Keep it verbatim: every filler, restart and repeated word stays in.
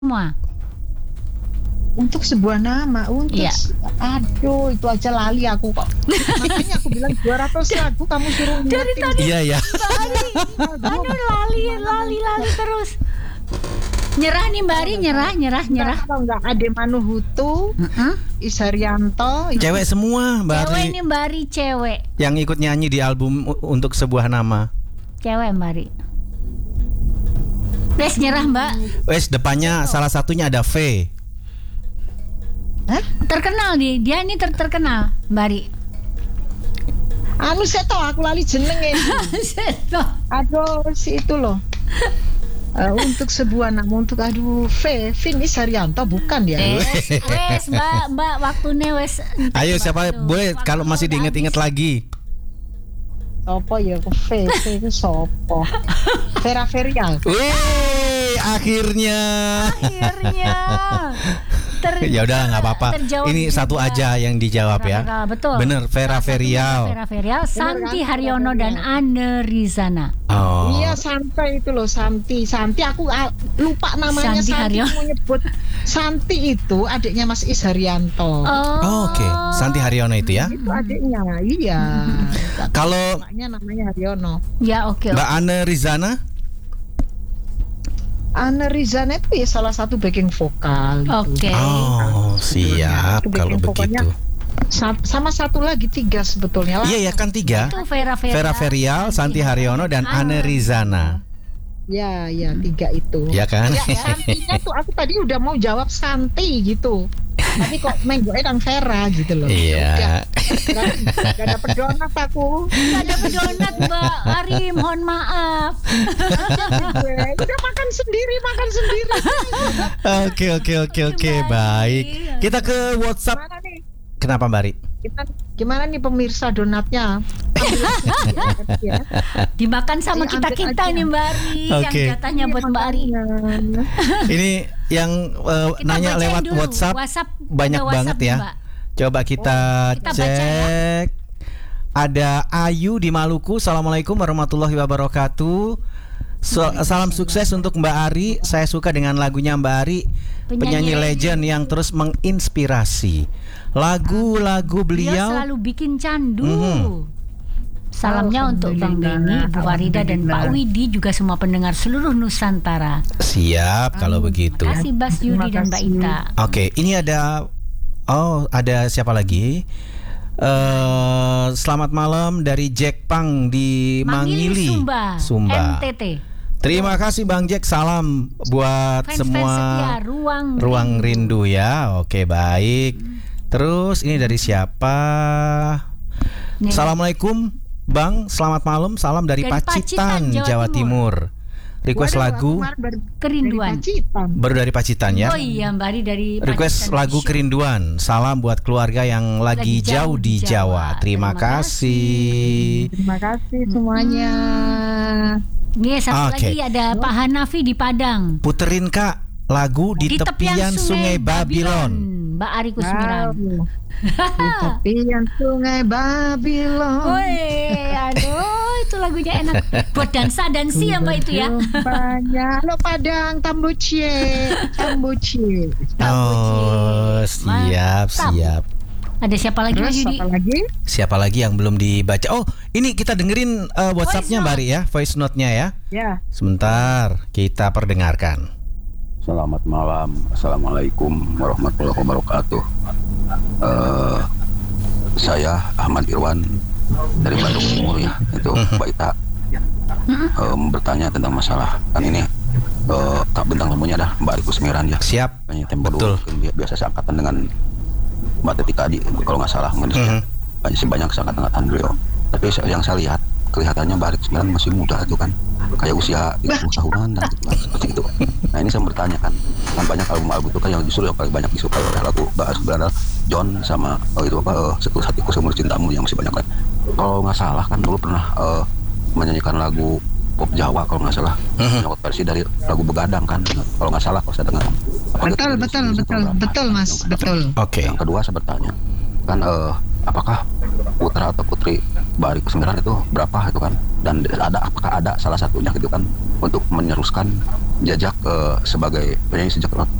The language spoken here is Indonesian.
Semua. Untuk sebuah nama, untuk Iya. se- aduh itu aja lali aku kok. Makanya aku bilang dua ratus lagu kamu suruh Dari ngingetin. tadi Iya ya. Aduh lali, lali, lali terus. Nyerah nih Mbak Ari, nyerah, nyerah, nyerah. Kalau nggak Ade Manuhutu, Heeh. Isharyanto, Cewek semua, Mbak Cewek Ari, nih Mbak Ari, cewek. yang ikut nyanyi di album u- untuk sebuah nama. Cewek Mbak Ari. Wes nyerah Mbak. Wes depannya salah satunya ada V. Hah? Terkenal nih, dia ini ter terkenal Mbak Ari. anu seto aku lali jenenge. Seto. Aduh si itu loh. Eh, untuk sebuah nama, untuk aduh V, Vin Isharyanto bukan ya? Wes, wes Mbak, Mbak waktunya wes. Ayo siapa Waktu- boleh waktunya kalau masih udah diinget-inget habis. lagi. Sopo ya V, V itu sopo? Vera Verial. Wih, akhirnya. Akhirnya. Ter- Ya udah nggak apa-apa. terjawab Ini juga. satu aja yang dijawab Vera ya. Verial, betul. Bener, Vera Verial. Vera Verial, Santi kan? Haryono dan Anne Rizana. Oh. Iya Santi itu loh, Santi. Santi aku ah, lupa namanya. Santi Santi, Haryono. mau nyebut Santi itu adiknya Mas Isharyanto. Oh, Oke, Santi Haryono itu ya. Itu adiknya, iya. Kalau Namanya namanya Haryono. Ya oke. Mbak Anne Rizana, Anne Rizana itu ya salah satu backing vokal. gitu. Oke. oh siap Itu kalau backing vokalnya begitu. Sa- sama satu lagi tiga sebetulnya lah. Iya ya kan tiga. Itu Vera Verial. Vera Verial, Santi Haryono dan Anne Rizana. Ya, ya tiga itu. Ya kan? Ya, Santinya tuh aku tadi udah mau jawab Santi gitu. Tapi kok menggoknya dan Vera gitu loh. Iya. Udah, Gak, gak dapet donat aku. Gak ada donat Mbak Ari, mohon maaf. Gue udah makan sendiri, makan sendiri. Oke oke oke oke baik. Kita ke WhatsApp. Gimana nih? Kenapa Mbak Ri? Kita, gimana nih pemirsa donatnya? Ambil aja, ya. Dimakan sama Ayo, kita ambil kita aja. nih Mbak Ari, Oke. yang jatahnya buat Mbak Ari. Makanya. Ini yang eh, Kita nanya bacain lewat dulu. WhatsApp, WhatsApp banyak ada WhatsApp banget nih, ya. Mbak. Coba kita, Kita baca ya. cek. Ada Ayu di Maluku. Assalamualaikum warahmatullahi wabarakatuh. So- salam sukses untuk Mbak Ari. Saya suka dengan lagunya Mbak Ari, Penyanyi penyanyi legend legend. yang terus menginspirasi. Lagu-lagu Beliau beliau. selalu bikin candu. Mhm. Salamnya untuk Bang Denny, Bu Farida dan Pak Widi, juga semua pendengar seluruh Nusantara. Siap kalau begitu. Terima kasih Bas Yudi dan Mbak kasih. Ita. Oke, ini ada oh ada siapa lagi? Eh selamat malam dari Jack Pang di Mangili, Sumba, Sumba. N T T. Terima kasih Bang Jack, salam buat Fans-fans semua setia, Ruang ruang rindu ya. Oke, baik. Terus ini dari siapa? Nih. Assalamualaikum Bang, selamat malam. Salam dari, Dari Pacitan, Pacitan, Jawa Jawa Timur. Request Waduh, lagu aku kemarin baru Kerinduan. dari Pacitan. baru dari Pacitan ya. Oh iya Mbak Ari dari Request Pacitan lagu Show. Kerinduan. Salam buat keluarga yang lagi, Lagi jauh di Jawa. Terima, Terima kasih. Terima kasih semuanya. Nih satu Oke. lagi ada Pak Hanafi di Padang. Puterin Kak lagu di, tepian, Sungai Babylon. Mbak Ari Kusmiran. Wow. Di tepian Sungai Babylon. Woi, aduh itu lagunya enak. Buat dansa dansi ya Mbak itu ya. Banyak lo Padang Tambucie, Tambucie. Oh, siap, Mantap. siap. Ada siapa lagi Mas Terus Yudi? apa lagi? Siapa lagi yang belum dibaca? Oh, ini kita dengerin uh, WhatsApp-nya Voice Mbak Ri ya, voice note-nya ya. Ya. Sebentar, kita perdengarkan. Selamat malam, assalamualaikum warahmatullahi wabarakatuh. Eh, saya Ahmad Irwan dari Bandung Timur ya, itu Mbak Ita eh, bertanya tentang masalah kan ini eh, tak bintang tamunya dah Mbak Ari Kusmiran ya. Siap. Penyanyi Tempo Betul. dulu, mungkin bi- biasa seangkatan dengan Mbak Tetika Adi kalau nggak salah, mungkin Mhm. banyak sih banyak seangkatan beliau. Tapi se- yang saya lihat kelihatannya Mbak Ari Kusmiran masih muda itu kan, kayak usia tiga puluh tahunan dan gitu kan, seperti itu. Nah ini saya bertanya kan, kan banyak album-album itu kan yang justru yang paling banyak disukai oleh lagu Mbak Ari Kusmiran adalah John sama oh, itu apa uh, Setelah Hatiku Seumur Cintamu yang masih banyak kan. Kalau nggak salah kan dulu pernah uh, menyanyikan lagu pop Jawa kalau nggak salah, Mhm. nyokot versi dari lagu Begadang kan, kalau nggak salah kalau saya dengar. Apa Betul, gitu, betul, di satu betul, program. betul Mas, Yang- betul. Oke. Yang kedua saya bertanya, kan eh, apakah putra atau putri Mbak Ari Kusmiran itu berapa itu kan? Dan ada apakah ada salah satunya gitu kan untuk meneruskan jajak eh, sebagai penyanyi sejak